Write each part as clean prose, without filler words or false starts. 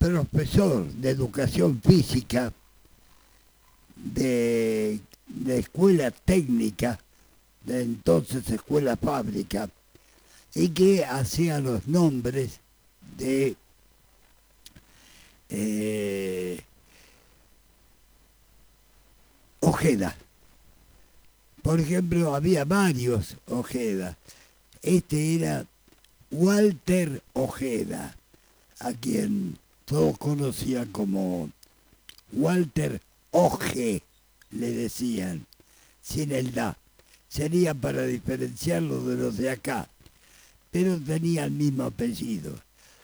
profesor de educación física de escuela técnica, de entonces escuela fábrica, y que hacía los nombres de Ojeda. Por ejemplo, había varios Ojeda. Este era Walter Ojeda, a quien todos conocían como Walter Oje, le decían, sin el da. Sería para diferenciarlo de los de acá, pero tenía el mismo apellido.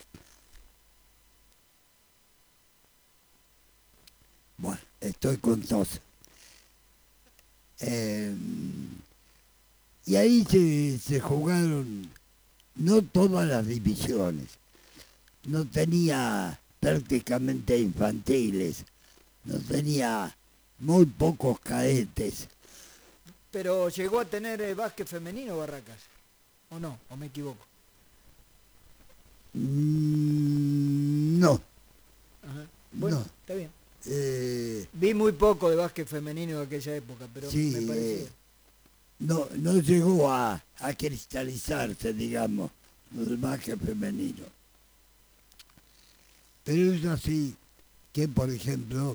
Bueno, estoy con tos. Y ahí se jugaron no todas las divisiones. No tenía prácticamente infantiles, no tenía muy pocos cadetes. Pero llegó a tener básquet femenino Barracas, ¿o no? ¿O me equivoco? No, Ajá. Bueno, no. está bien. Vi muy poco de básquet femenino de aquella época, pero Sí, me pareció. no llegó a cristalizarse, digamos, el básquet femenino. Pero es así que, por ejemplo,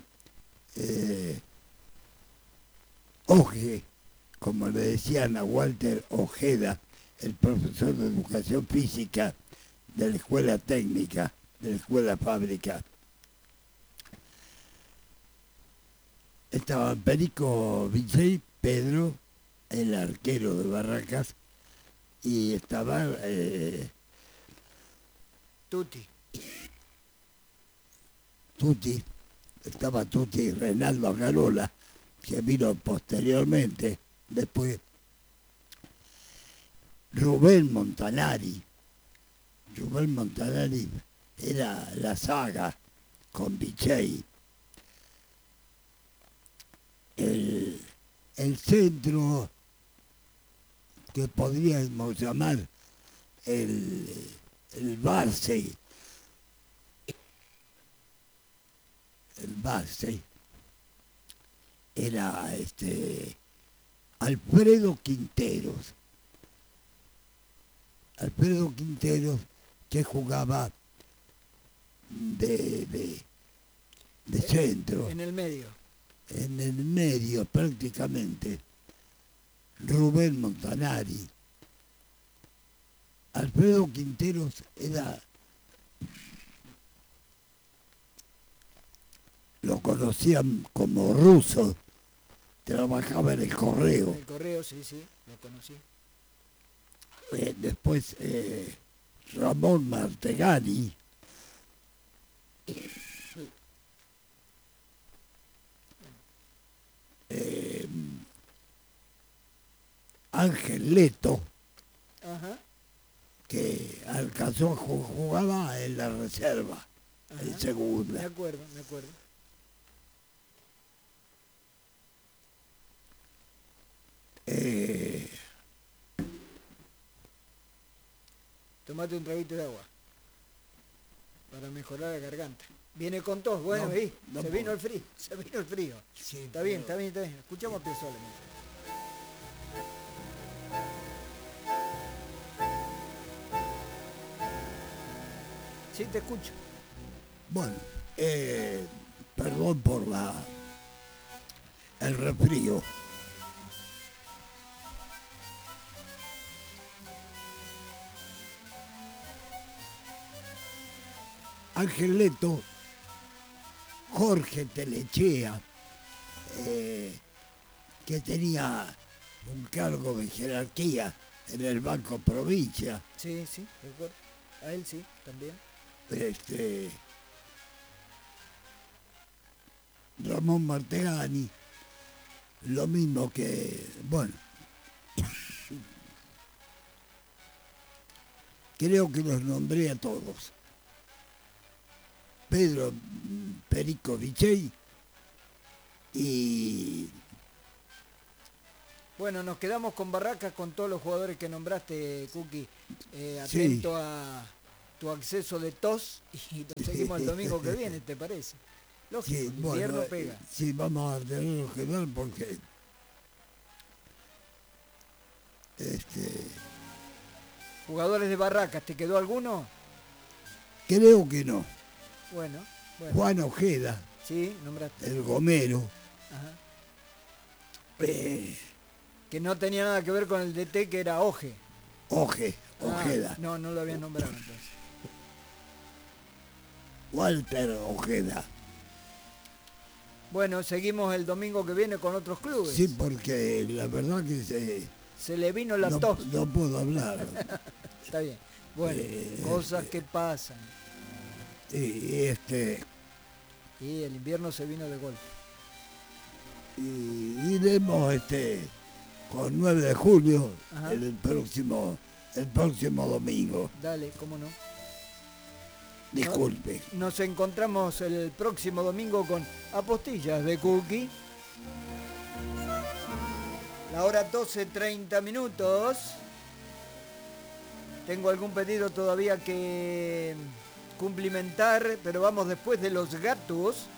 Oje, como le decían a Walter Ojeda, el profesor de educación física de la escuela técnica, de la escuela fábrica, estaba Perico Vicey, Pedro, el arquero de Barracas, y estaba Tuti. Tuti, estaba Tuti Reinaldo Carola, que vino posteriormente, después Rubén Montanari. Rubén Montanari era la saga con Vicey. El centro que podríamos llamar el Barcey, era Alfredo Quinteros. Alfredo Quinteros, que jugaba de centro. En el medio. En el medio prácticamente. Rubén Montanari. Alfredo Quinteros lo conocían como ruso, trabajaba en el correo. En el correo, sí, lo conocí. Después Ramón Martegani, Ángel Leto, Ajá. que alcanzó, jugaba en la reserva, Ajá. en segunda. Me acuerdo. Tomate un traguito de agua para mejorar la garganta. Viene con tos, bueno, ahí, se vino el frío. Sí, está bien. Escuchamos a Piazzolla. Sí, te escucho. Bueno, perdón por el resfrío. Ángel Leto, Jorge Telechea, que tenía un cargo de jerarquía en el Banco Provincia. Sí, recuerdo. A él sí, también. Ramón Martegani, lo mismo que, bueno, creo que los nombré a todos. Pedro Perico Vicey y... Bueno, nos quedamos con Barracas con todos los jugadores que nombraste, Cookie. Atento sí. tu acceso de tos y lo seguimos el domingo que viene, ¿te parece? Lógico, Sí, el invierno pega. Sí, vamos a tenerlo que ver porque ¿Jugadores de Barracas, te quedó alguno? creo que no. Bueno. Juan Ojeda, Sí, nombraste. el gomero, Ajá. eh, Que no tenía nada que ver con el DT, que era Ojeda. Ojeda, No lo habían nombrado entonces. Walter Ojeda. Bueno, seguimos el domingo que viene con otros clubes. Sí, porque la verdad que Se le vino la tos. no puedo hablar. Está bien. Bueno, cosas que pasan. Y Y el invierno se vino de golpe. y iremos con 9 de julio Ajá. el próximo domingo. Dale, cómo no. Disculpe. Nos encontramos el próximo domingo con Apostillas de Cookie. La hora 12:30 minutos. Tengo algún pedido todavía que cumplimentar, pero vamos después de los gatos.